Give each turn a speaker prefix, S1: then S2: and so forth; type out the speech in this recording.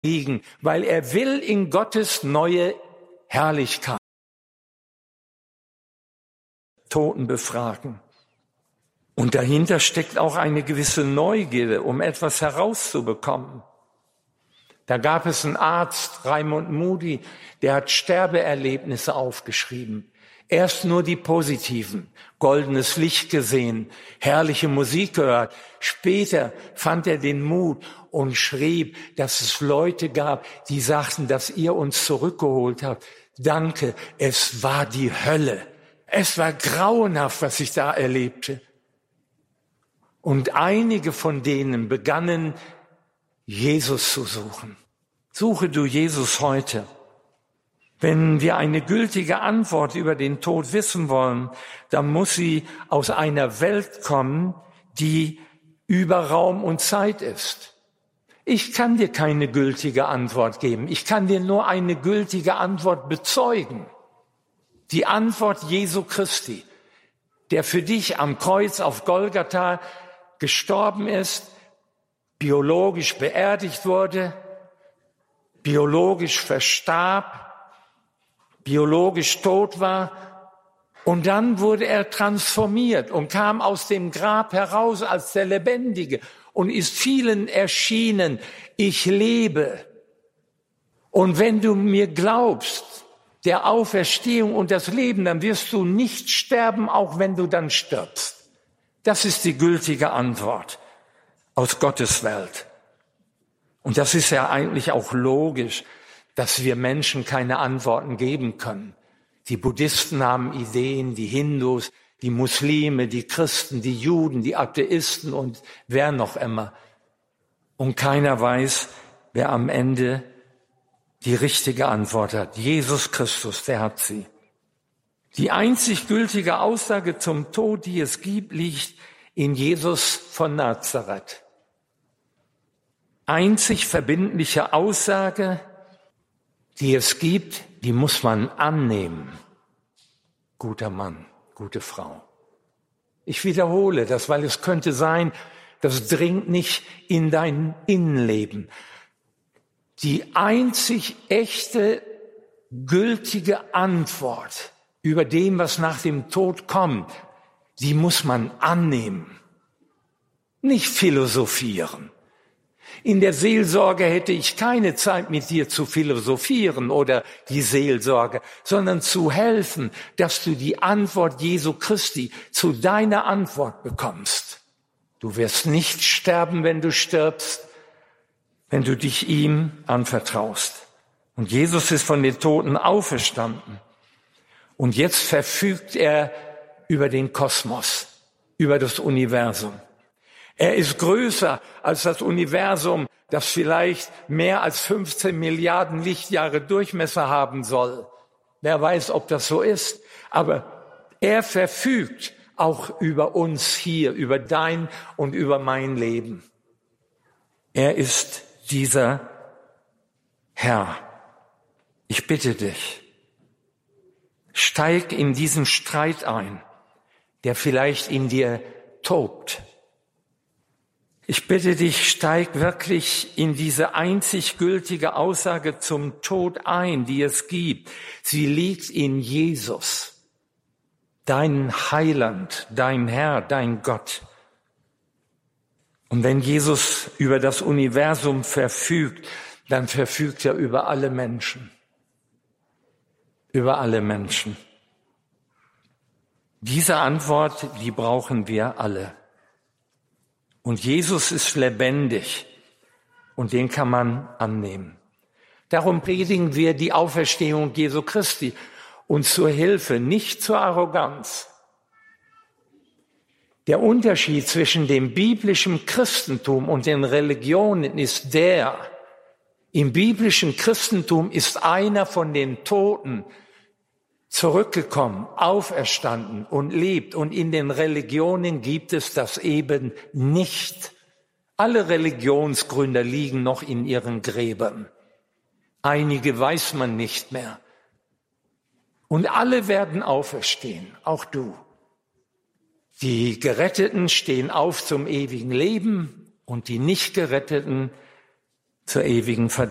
S1: liegen, weil er will in Gottes neue Herrlichkeit Toten befragen. Und dahinter steckt auch eine gewisse Neugierde, um etwas herauszubekommen. Da gab es einen Arzt, Raimund Moody, der hat Sterbeerlebnisse aufgeschrieben. Erst nur die positiven, goldenes Licht gesehen, herrliche Musik gehört. Später fand er den Mut und schrieb, dass es Leute gab, die sagten, dass ihr uns zurückgeholt habt. Danke, es war die Hölle. Es war grauenhaft, was ich da erlebte. Und einige von denen begannen, Jesus zu suchen. Suche du Jesus heute. Wenn wir eine gültige Antwort über den Tod wissen wollen, dann muss sie aus einer Welt kommen, die über Raum und Zeit ist. Ich kann dir keine gültige Antwort geben. Ich kann dir nur eine gültige Antwort bezeugen. Die Antwort Jesu Christi, der für dich am Kreuz auf Golgatha gestorben ist, biologisch beerdigt wurde, biologisch verstarb, biologisch tot war, und dann wurde er transformiert und kam aus dem Grab heraus als der Lebendige und ist vielen erschienen. Ich lebe. Und wenn du mir glaubst, der Auferstehung und das Leben, dann wirst du nicht sterben, auch wenn du dann stirbst. Das ist die gültige Antwort aus Gottes Welt. Und das ist ja eigentlich auch logisch, dass wir Menschen keine Antworten geben können. Die Buddhisten haben Ideen, die Hindus, die Muslime, die Christen, die Juden, die Atheisten und wer noch immer. Und keiner weiß, wer am Ende die richtige Antwort hat. Jesus Christus, der hat sie. Die einzig gültige Aussage zum Tod, die es gibt, liegt in Jesus von Nazareth. Einzig verbindliche Aussage, die es gibt, die muss man annehmen. Guter Mann, gute Frau. Ich wiederhole das, weil es könnte sein, das dringt nicht in dein Innenleben. Die einzig echte, gültige Antwort über dem, was nach dem Tod kommt, die muss man annehmen. Nicht philosophieren. In der Seelsorge hätte ich keine Zeit, mit dir zu philosophieren oder die Seelsorge, sondern zu helfen, dass du die Antwort Jesu Christi zu deiner Antwort bekommst. Du wirst nicht sterben, wenn du stirbst, wenn du dich ihm anvertraust. Und Jesus ist von den Toten auferstanden. Und jetzt verfügt er über den Kosmos, über das Universum. Er ist größer als das Universum, das vielleicht mehr als 15 Milliarden Lichtjahre Durchmesser haben soll. Wer weiß, ob das so ist. Aber er verfügt auch über uns hier, über dein und über mein Leben. Er ist dieser Herr. Ich bitte dich, steig in diesen Streit ein, der vielleicht in dir tobt. Ich bitte dich, steig wirklich in diese einzig gültige Aussage zum Tod ein, die es gibt. Sie liegt in Jesus, dein Heiland, dein Herr, dein Gott. Und wenn Jesus über das Universum verfügt, dann verfügt er über alle Menschen. Über alle Menschen. Diese Antwort, die brauchen wir alle. Und Jesus ist lebendig und den kann man annehmen. Darum predigen wir die Auferstehung Jesu Christi und zur Hilfe, nicht zur Arroganz. Der Unterschied zwischen dem biblischen Christentum und den Religionen ist der: Im biblischen Christentum ist einer von den Toten zurückgekommen, auferstanden und lebt. Und in den Religionen gibt es das eben nicht. Alle Religionsgründer liegen noch in ihren Gräbern. Einige weiß man nicht mehr. Und alle werden auferstehen, auch du. Die Geretteten stehen auf zum ewigen Leben und die Nicht-Geretteten zur ewigen Verdammnis.